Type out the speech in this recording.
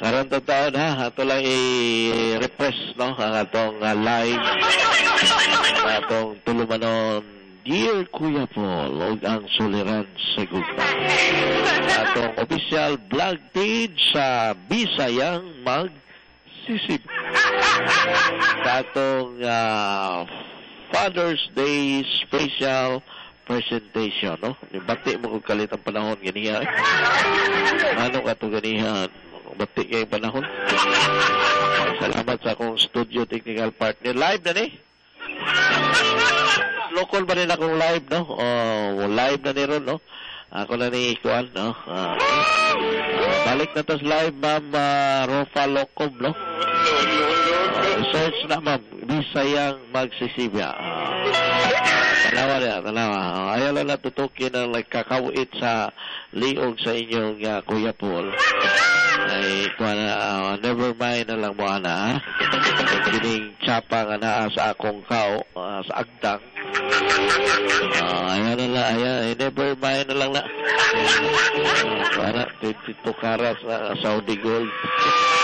karon taon ha, ato lang i-repress no ang atong live atong tulumanon Dear Kuya Paul og ang suliran sa gugma. Atong official vlog page sa Bisayang Magsisip. Sa atong Father's Day special presentation, no? Bati mo kung kalit ang panahon ganiha. Ano ka ito ganihan? Bati kayo panahon. Salamat sa akong studio technical partner. Live na ni? Local ba rin akong live, no? Live na ni ron, no? Ako na ni Ikuan, no? Balik na tas live, Ma'am Rofa Locom, no? Search na, Ma'am. Bisayang Magsisibya. Tanawa. Ayaw lang natutukin ang kakawit sa liog sa inyong Kuya Paul. Ay, never mind na lang mo, ana, ha? Kining tsapa nga naa sa akong sa agdang. Ayan na lang, never mind na lang na. Para, 22 karas Saudi Gold.